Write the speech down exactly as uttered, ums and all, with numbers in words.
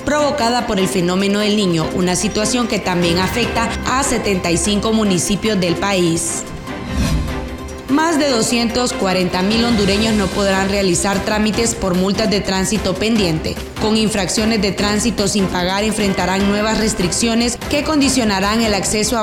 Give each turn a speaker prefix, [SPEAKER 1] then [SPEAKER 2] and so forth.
[SPEAKER 1] provocada por el fenómeno del Niño, una situación que también afecta a setenta y cinco municipios del país. Más de doscientos cuarenta mil hondureños no podrán realizar trámites por multas de tránsito pendiente. Con infracciones de tránsito sin pagar enfrentarán nuevas restricciones que condicionarán el acceso a